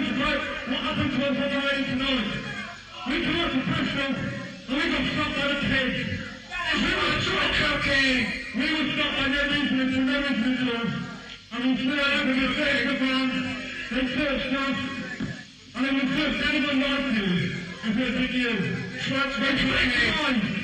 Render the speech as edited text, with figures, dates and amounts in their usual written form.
news about what happened to us on the way tonight. We come out professional and we got stopped by the kids. We were drunk cocaine. We were stopped by no reason and for no reason at all. And we stood out with a face of van. They searched us. And it was just anyone like you. If it was you. That's